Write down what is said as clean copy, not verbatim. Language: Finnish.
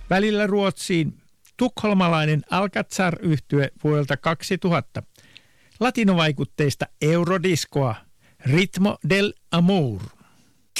Välillä Ruotsiin tukholmalainen Alcazar-yhtye vuodelta 2000. Latinovaikutteista eurodiskoa Ritmo del Amor.